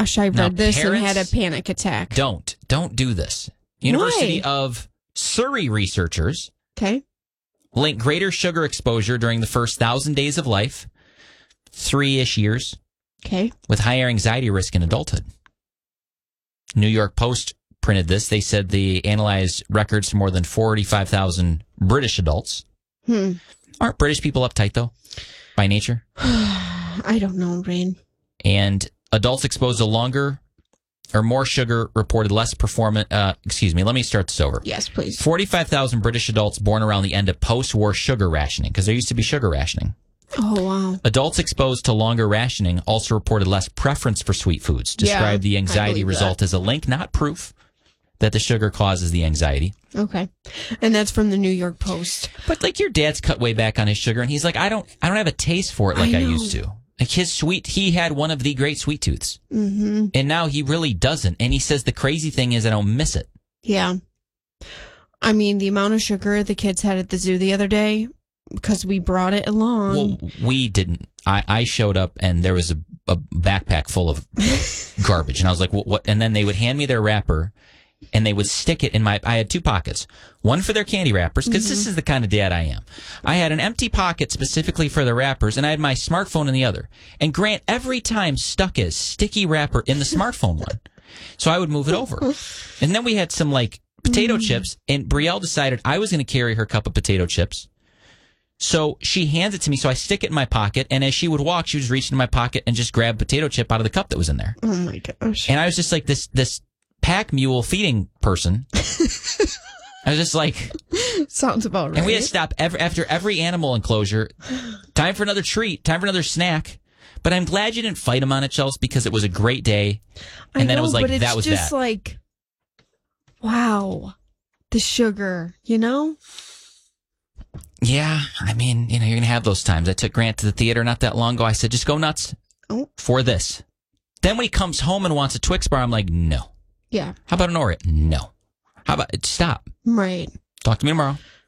gosh, I read this and had a panic attack. Don't do this. University of Surrey researchers link greater sugar exposure during the first 1,000 days of life, 3-ish years, with higher anxiety risk in adulthood. New York Post printed this. They said they analyzed records from more than 45,000 British adults. Aren't British people uptight, though, by nature? I don't know, Rain. And adults exposed to longer or more sugar reported less performance. Excuse me, let me start this over. Yes, please. 45,000 British adults born around the end of post-war sugar rationing, because there used to be sugar rationing. Oh, wow. Adults exposed to longer rationing also reported less preference for sweet foods. Described the anxiety result as a link, not proof, that the sugar causes the anxiety. Okay. And that's from the New York Post. But like your dad's cut way back on his sugar, and he's like, I don't have a taste for it like I used to. Like he had one of the great sweet tooths. Mm-hmm. And now he really doesn't. And he says the crazy thing is I don't miss it. Yeah. I mean, the amount of sugar the kids had at the zoo the other day, because we brought it along. Well, we didn't. I showed up and there was a backpack full of garbage. And I was like, what? And then they would hand me their wrapper and they would stick it in I had 2 pockets. One for their candy wrappers, because this is the kind of dad I am. I had an empty pocket specifically for the wrappers, and I had my smartphone in the other. And Grant every time stuck his sticky wrapper in the smartphone one. So I would move it over. And then we had some potato chips, and Brielle decided I was going to carry her cup of potato chips. So she hands it to me, so I stick it in my pocket, and as she would walk, she would just reach into my pocket and just grab a potato chip out of the cup that was in there. Oh my gosh. And I was just like this pack mule feeding person. I was just like... Sounds about right. And we had to stop after every animal enclosure. Time for another treat. Time for another snack. But I'm glad you didn't fight them on it, Chelsea, because it was a great day. And then it was like, that was that. It's just like, wow, the sugar, Yeah, I mean, you're going to have those times. I took Grant to the theater not that long ago. I said, just go nuts for this. Then when he comes home and wants a Twix bar, I'm like, no. Yeah. How about an Oreo? No. How about stop? Right. Talk to me tomorrow.